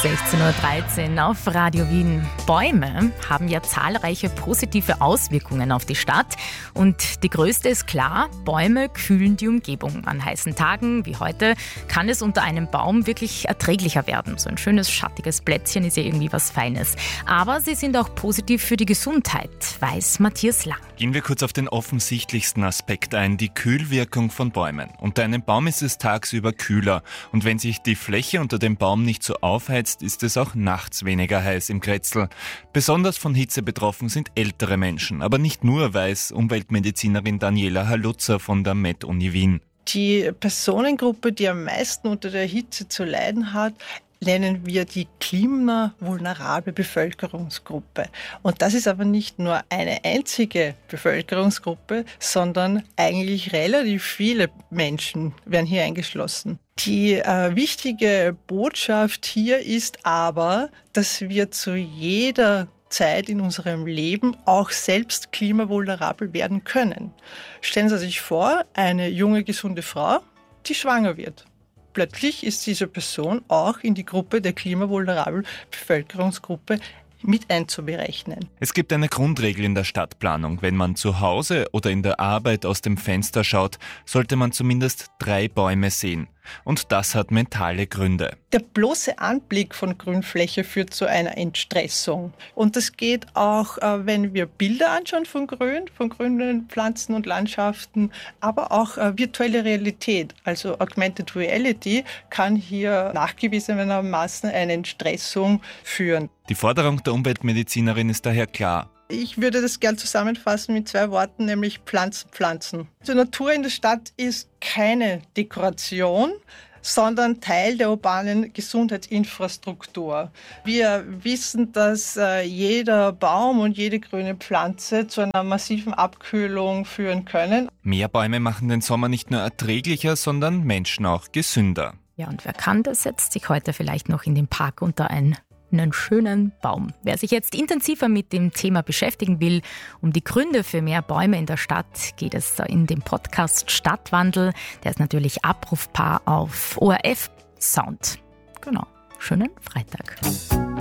16.13 Uhr auf Radio Wien. Bäume haben ja zahlreiche positive Auswirkungen auf die Stadt. Und die größte ist klar, Bäume kühlen die Umgebung. An heißen Tagen wie heute kann es unter einem Baum wirklich erträglicher werden. So ein schönes, schattiges Plätzchen ist ja irgendwie was Feines. Aber sie sind auch positiv für die Gesundheit, weiß Matthias Lang. Gehen wir kurz auf den offensichtlichsten Aspekt ein, die Kühlwirkung von Bäumen. Unter einem Baum ist es tagsüber kühler. Und wenn sich die Fläche unter dem Baum nicht so aufheizt, ist es auch nachts weniger heiß im Kretzel. Besonders von Hitze betroffen sind ältere Menschen. Aber nicht nur, weiß Umweltmedizinerin Daniela Halutzer von der Med-Uni Wien. Die Personengruppe, die am meisten unter der Hitze zu leiden hat, nennen wir die klimavulnerable Bevölkerungsgruppe. Und das ist aber nicht nur eine einzige Bevölkerungsgruppe, sondern eigentlich relativ viele Menschen werden hier eingeschlossen. Die wichtige Botschaft hier ist aber, dass wir zu jeder Zeit in unserem Leben auch selbst klimavulnerabel werden können. Stellen Sie sich vor, eine junge, gesunde Frau, die schwanger wird. Plötzlich ist diese Person auch in die Gruppe der klimavulnerablen Bevölkerungsgruppe mit einzuberechnen. Es gibt eine Grundregel in der Stadtplanung. Wenn man zu Hause oder in der Arbeit aus dem Fenster schaut, sollte man zumindest 3 Bäume sehen. Und das hat mentale Gründe. Der bloße Anblick von Grünfläche führt zu einer Entstressung. Und das geht auch, wenn wir Bilder anschauen von grünen Pflanzen und Landschaften, aber auch virtuelle Realität, also Augmented Reality, kann hier nachgewiesenermaßen eine Entstressung führen. Die Forderung der Umweltmedizinerin ist daher klar. Ich würde das gern zusammenfassen mit 2 Worten, nämlich Pflanzen. Die Natur in der Stadt ist keine Dekoration, sondern Teil der urbanen Gesundheitsinfrastruktur. Wir wissen, dass jeder Baum und jede grüne Pflanze zu einer massiven Abkühlung führen können. Mehr Bäume machen den Sommer nicht nur erträglicher, sondern Menschen auch gesünder. Ja, und wer kann, der setzt sich heute vielleicht noch in den Park unter einen schönen Baum. Wer sich jetzt intensiver mit dem Thema beschäftigen will, um die Gründe für mehr Bäume in der Stadt, geht es in dem Podcast Stadtwandel. Der ist natürlich abrufbar auf ORF Sound. Genau. Schönen Freitag.